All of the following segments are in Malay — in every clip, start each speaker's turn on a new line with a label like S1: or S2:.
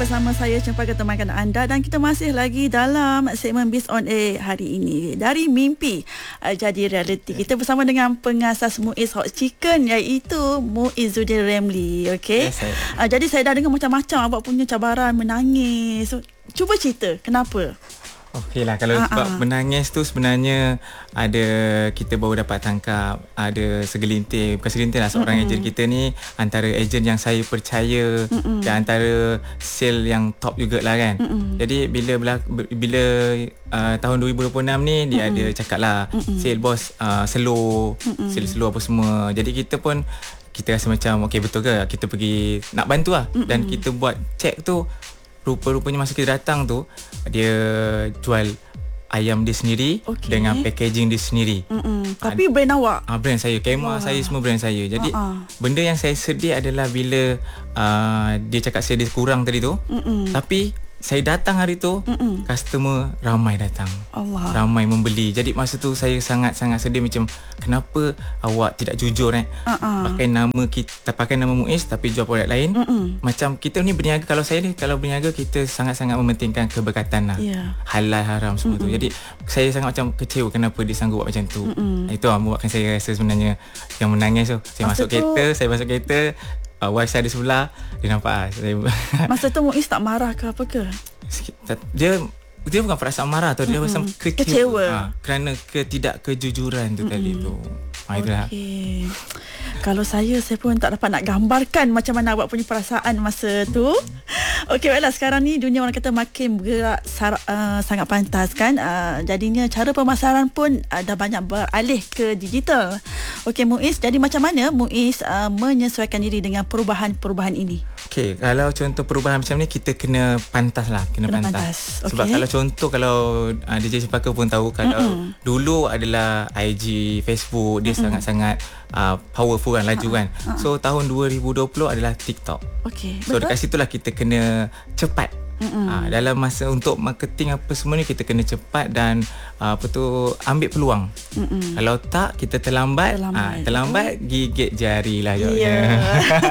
S1: Bersama saya Cempaka temankan anda dan kita masih lagi dalam segmen Biz on Air hari ini. Dari mimpi jadi realiti. Kita bersama dengan pengasas Muiz Hot Chicken iaitu Muizzuddin Ramli. Okey. Yes, jadi saya dah dengar macam-macam awak punya cabaran menangis. So, cuba cerita kenapa?
S2: Okey lah, kalau sebab menangis tu sebenarnya ada, kita baru dapat tangkap ada segelintir, bukan segelintir lah, seorang ejen kita ni antara ejen yang saya percaya dan antara sale yang top jugalah kan. Jadi bila tahun 2026 ni dia ada cakap lah sale bos slow, sale slow apa semua. Jadi kita pun kita rasa macam okey betul ke, kita pergi nak bantu lah. Dan kita buat check tu, rupa-rupanya masa kita datang tu dia jual ayam dia sendiri dengan packaging dia sendiri.
S1: Tapi brand awak?
S2: Brand saya, kemah saya semua brand saya. Jadi benda yang saya sedih adalah bila dia cakap saya dia kurang tadi tu. Tapi saya datang hari tu, customer ramai datang. Ramai membeli. Jadi masa tu saya sangat-sangat sedih, macam kenapa awak tidak jujur pakai nama kita, pakai nama Muiz tapi jual produk lain. Macam kita ni berniaga, kalau saya ni kalau berniaga kita sangat-sangat mementingkan keberkatan lah. Halal haram semua tu. Jadi saya sangat macam kecewa kenapa dia sanggup buat macam tu. Itu lah buatkan saya rasa sebenarnya yang menangis tu. Saya masuk kereta, wife saya ada sebelah, dia nampak saya.
S1: Masa tu Muiz tak marah ke apa ke?
S2: Dia bukan perasaan marah tu, dia macam kecewa kerana ketidakkejujuran tu tadi tu. Itulah.
S1: Kalau saya pun tak dapat nak gambarkan macam mana awak punya perasaan masa tu. Okey, baiklah, sekarang ni dunia orang kata makin bergerak sangat pantas kan. Jadinya cara pemasaran pun dah banyak beralih ke digital. Okey Muiz, jadi macam mana Muiz menyesuaikan diri dengan perubahan-perubahan ini?
S2: Okey, kalau contoh perubahan macam ni kita kena pantas lah, kena pantas. Sebab kalau contoh, kalau DJ Cempaka pun tahu, kalau dulu adalah IG, Facebook, dia sangat-sangat powerful kan, laju kan. So tahun 2020 adalah TikTok. So dekat situlah kita kena cepat. Dalam masa untuk marketing apa semua ni kita kena cepat dan ambil peluang. Kalau tak kita terlambat gigit jari lah jawabnya.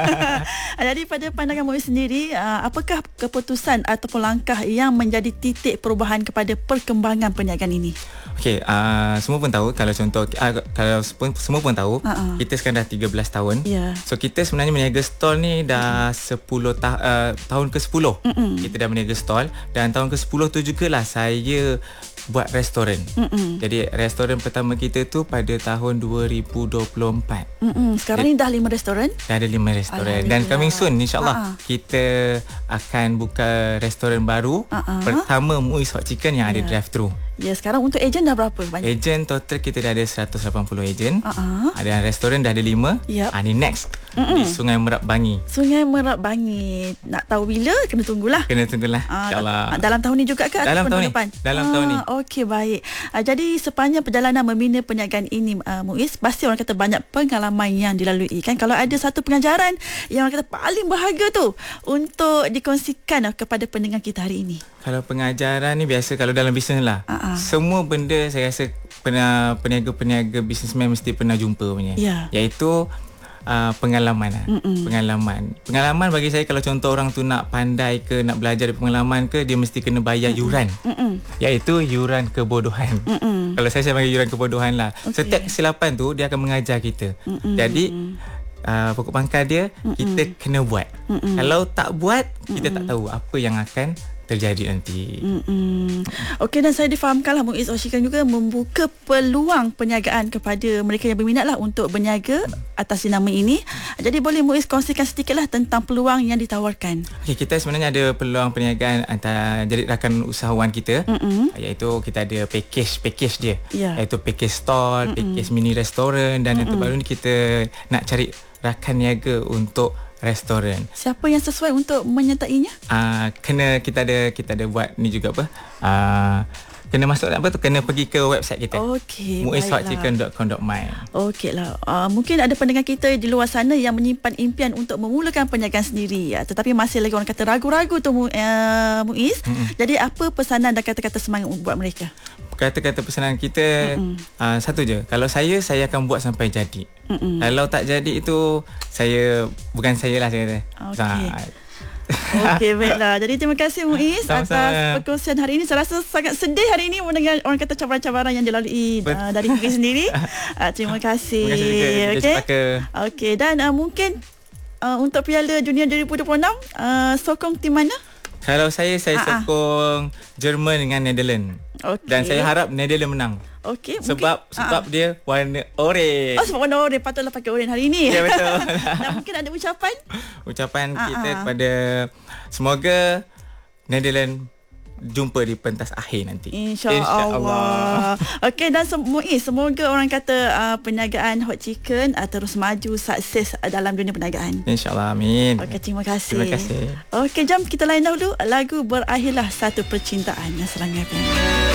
S1: Jadi pada pandangan Muiz sendiri, apakah keputusan ataupun langkah yang menjadi titik perubahan kepada perkembangan perniagaan ini?
S2: Okey, semua pun tahu, kalau contoh semua pun tahu, kita sekarang dah 13 tahun. So kita sebenarnya meniaga stall ni dah 10 tahun ke-10. Kita dah meniaga stall, dan tahun ke-10 tu jugalah saya buat restoran. Jadi restoran pertama kita tu pada tahun 2024.
S1: Sekarang ni dah 5 restoran?
S2: Dah ada 5 restoran. Dan coming soon insyaAllah kita akan buka restoran baru. Pertama Muiz Hot Chicken yang ada drive-thru.
S1: Ya, sekarang untuk ejen dah berapa banyak?
S2: Ejen total kita dah ada 180 ejen. Ada restoran dah ada 5. Ni next di Sungai Merak Bangi.
S1: Sungai Merak Bangi. Nak tahu bila? Kena tunggulah.
S2: InsyaAllah.
S1: Dalam tahun ni juga ke?
S2: Dalam tahun
S1: depan?
S2: Dalam tahun ni.
S1: Okey, baik. Jadi sepanjang perjalanan membina perniagaan ini Muiz, pasti orang kata banyak pengalaman yang dilalui kan. Kalau ada satu pengajaran yang orang kata paling berharga tu untuk dikongsikan kepada pendengar kita hari ini.
S2: Kalau pengajaran ni biasa kalau dalam bisnes lah. Semua benda saya rasa peniaga-peniaga bisnesmen mesti pernah jumpa punya. Iaitu pengalaman lah. Pengalaman bagi saya, kalau contoh orang tu nak pandai ke, nak belajar dari pengalaman ke, dia mesti kena bayar yuran. Iaitu yuran kebodohan. Kalau saya panggil yuran kebodohan lah. Setiap kesilapan tu dia akan mengajar kita. Jadi pokok pangkal dia kita kena buat. Kalau tak buat, kita tak tahu apa yang akan terjadi nanti.
S1: Okey, dan saya difahamkanlah Muiz Hot Chicken juga membuka peluang perniagaan kepada mereka yang berminat lah untuk berniaga atas nama ini. Jadi boleh Muiz kongsikan sedikitlah tentang peluang yang ditawarkan. Okey,
S2: kita sebenarnya ada peluang perniagaan antara jadi rakan usahawan kita. Iaitu kita ada package dia. Iaitu package stall, package mini restoran, dan yang terbaru ni kita nak cari rakan niaga untuk restoran.
S1: Siapa yang sesuai untuk menyertainya?
S2: Kita ada buat ni juga apa? Kena masuk kena pergi ke website kita. muizhotchicken.com.my.
S1: Okeylah. Mungkin ada pendengar kita di luar sana yang menyimpan impian untuk memulakan perniagaan sendiri, tetapi masih lagi orang kata ragu-ragu tu Muiz. Jadi apa pesanan dan kata-kata semangat buat mereka?
S2: Kata-kata pesanan kita satu je. Kalau saya akan buat sampai jadi. Kalau tak jadi itu bukan saya lah saya kata.
S1: Okey, baiklah. Jadi terima kasih Muiz atas perkongsian hari ini. Saya rasa sangat sedih hari ini mendengar orang kata cabaran-cabaran yang dilalui dari Muiz sendiri. Terima kasih.
S2: Terima kasih
S1: Okey, dan mungkin untuk Piala Dunia 2026 sokong tim mana?
S2: Kalau saya sokong Jerman dengan Netherlands. Dan saya harap Netherlands menang.
S1: Okey,
S2: sebab dia warna oren.
S1: Oh, sebab warna oren, patutlah pakai oren hari ini.
S2: Ya, betul.
S1: Dan mungkin ada ucapan
S2: kita kepada semoga Netherlands jumpa di pentas akhir nanti.
S1: InsyaAllah. Okey, dan semoga orang kata perniagaan hot chicken terus maju, sukses dalam dunia perniagaan.
S2: InsyaAllah, amin.
S1: Okey, terima kasih.
S2: Terima kasih.
S1: Okey, jom kita layan dahulu lagu Berakhirlah Satu Percintaan. Serangga FM.